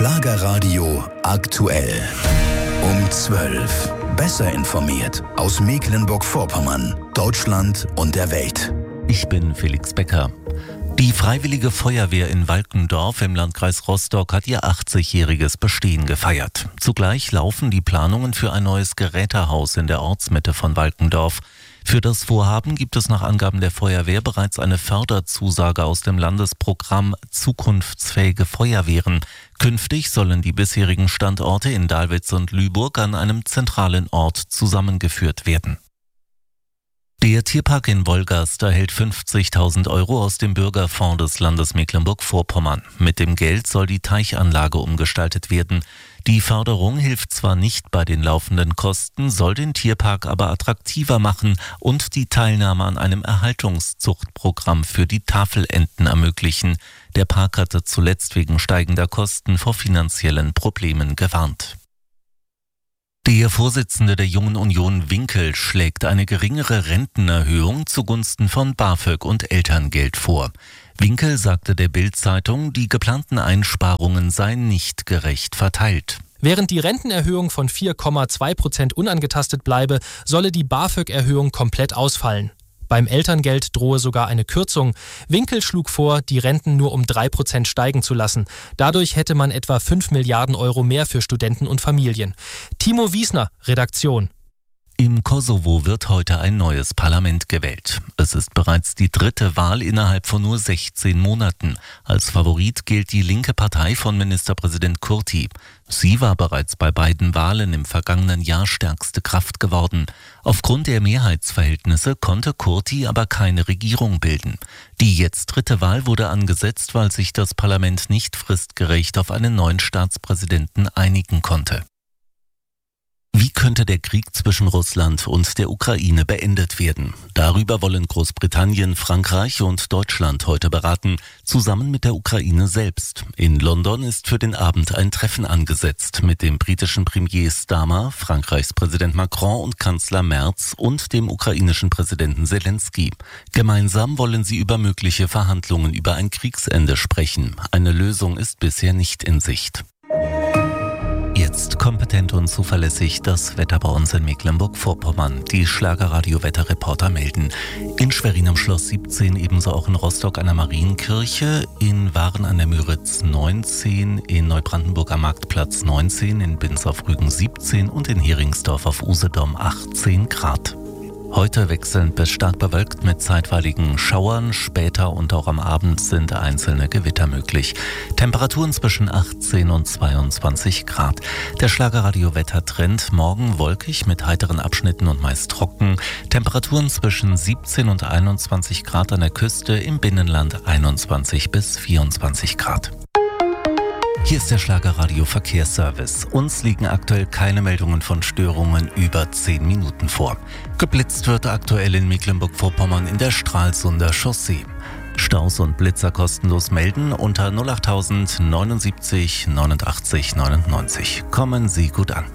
Schlagerradio aktuell. Um 12. Besser informiert aus Mecklenburg-Vorpommern, Deutschland und der Welt. Ich bin Felix Becker. Die Freiwillige Feuerwehr in Walkendorf im Landkreis Rostock hat ihr 80-jähriges Bestehen gefeiert. Zugleich laufen die Planungen für ein neues Gerätehaus in der Ortsmitte von Walkendorf. Für das Vorhaben gibt es nach Angaben der Feuerwehr bereits eine Förderzusage aus dem Landesprogramm Zukunftsfähige Feuerwehren. Künftig sollen die bisherigen Standorte in Dahlwitz und Lüburg an einem zentralen Ort zusammengeführt werden. Der Tierpark in Wolgast erhält 50.000 € aus dem Bürgerfonds des Landes Mecklenburg-Vorpommern. Mit dem Geld soll die Teichanlage umgestaltet werden. Die Förderung hilft zwar nicht bei den laufenden Kosten, soll den Tierpark aber attraktiver machen und die Teilnahme an einem Erhaltungszuchtprogramm für die Tafelenten ermöglichen. Der Park hatte zuletzt wegen steigender Kosten vor finanziellen Problemen gewarnt. Der Vorsitzende der Jungen Union Winkel schlägt eine geringere Rentenerhöhung zugunsten von BAföG und Elterngeld vor. Winkel sagte der Bild-Zeitung, die geplanten Einsparungen seien nicht gerecht verteilt. Während die Rentenerhöhung von 4,2% unangetastet bleibe, solle die BAföG-Erhöhung komplett ausfallen. Beim Elterngeld drohe sogar eine Kürzung. Winkel schlug vor, die Renten nur um 3% steigen zu lassen. Dadurch hätte man etwa 5 Milliarden € mehr für Studenten und Familien. Timo Wiesner, Redaktion. Im Kosovo wird heute ein neues Parlament gewählt. Es ist bereits die 3. Wahl innerhalb von nur 16 Monaten. Als Favorit gilt die linke Partei von Ministerpräsident Kurti. Sie war bereits bei beiden Wahlen im vergangenen Jahr stärkste Kraft geworden. Aufgrund der Mehrheitsverhältnisse konnte Kurti aber keine Regierung bilden. Die jetzt 3. Wahl wurde angesetzt, weil sich das Parlament nicht fristgerecht auf einen neuen Staatspräsidenten einigen konnte. Wie könnte der Krieg zwischen Russland und der Ukraine beendet werden? Darüber wollen Großbritannien, Frankreich und Deutschland heute beraten, zusammen mit der Ukraine selbst. In London ist für den Abend ein Treffen angesetzt mit dem britischen Premier Starmer, Frankreichs Präsident Macron und Kanzler Merz und dem ukrainischen Präsidenten Zelensky. Gemeinsam wollen sie über mögliche Verhandlungen über ein Kriegsende sprechen. Eine Lösung ist bisher nicht in Sicht. Jetzt kompetent und zuverlässig das Wetter bei uns in Mecklenburg-Vorpommern. Die Schlagerradio-Wetterreporter melden. In Schwerin am Schloss 17, ebenso auch in Rostock an der Marienkirche, in Waren an der Müritz 19, in Neubrandenburg am Marktplatz 19, in Binz auf Rügen 17 und in Heringsdorf auf Usedom 18 Grad. Heute wechselnd bis stark bewölkt mit zeitweiligen Schauern. Später und auch am Abend sind einzelne Gewitter möglich. Temperaturen zwischen 18 und 22 Grad. Der Schlagerradio-Wettertrend morgen wolkig mit heiteren Abschnitten und meist trocken. Temperaturen zwischen 17 und 21 Grad an der Küste, im Binnenland 21 bis 24 Grad. Hier ist der Schlagerradio-Verkehrsservice. Uns liegen aktuell keine Meldungen von Störungen über 10 Minuten vor. Geblitzt wird aktuell in Mecklenburg-Vorpommern in der Stralsunder Chaussee. Staus und Blitzer kostenlos melden unter 08000 79 89 99. Kommen Sie gut an.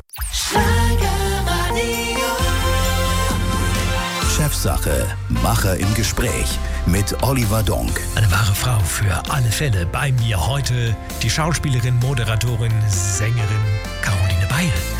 Chefsache, Macher im Gespräch mit Oliver Donk. Eine wahre Frau für alle Fälle. Bei mir heute die Schauspielerin, Moderatorin, Sängerin Caroline Beil.